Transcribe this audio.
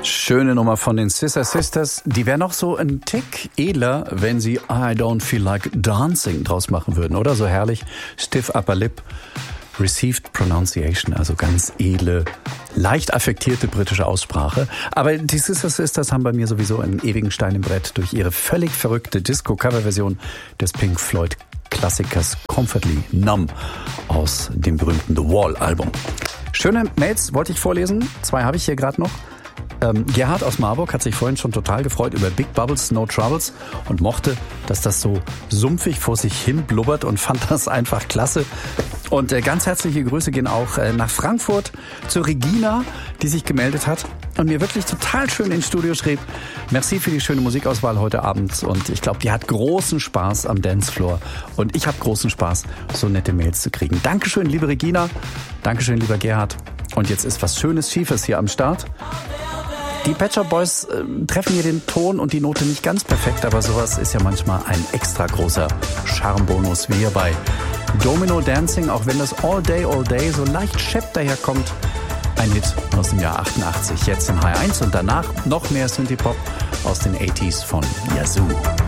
Schöne Nummer von den Sister Sisters. Die wäre noch so ein Tick edler, wenn sie I Don't Feel Like Dancing draus machen würden, oder? So herrlich. Stiff Upper Lip, Received Pronunciation, also ganz edle, leicht affektierte britische Aussprache. Aber die Sister Sisters haben bei mir sowieso einen ewigen Stein im Brett durch ihre völlig verrückte Disco-Cover-Version des Pink Floyd-Klassikers Comfortably Numb aus dem berühmten The Wall-Album. Schöne Mails wollte ich vorlesen. 2 habe ich hier gerade noch. Gerhard aus Marburg hat sich vorhin schon total gefreut über Big Bubbles, No Troubles und mochte, dass das so sumpfig vor sich hin blubbert und fand das einfach klasse. Und ganz herzliche Grüße gehen auch nach Frankfurt zu Regina, die sich gemeldet hat und mir wirklich total schön ins Studio schrieb. Merci für die schöne Musikauswahl heute Abend und ich glaube, die hat großen Spaß am Dancefloor und ich habe großen Spaß, so nette Mails zu kriegen. Dankeschön, liebe Regina, Dankeschön, lieber Gerhard. Und jetzt ist was Schönes, Schiefes hier am Start. Die Pet Shop Boys treffen hier den Ton und die Note nicht ganz perfekt, aber sowas ist ja manchmal ein extra großer Charmbonus, wie hier bei Domino Dancing, auch wenn das All Day, All Day so leicht schepp daherkommt. Ein Hit aus dem Jahr 88, jetzt im H1 und danach noch mehr Synthie-Pop aus den 80s von Yazoo.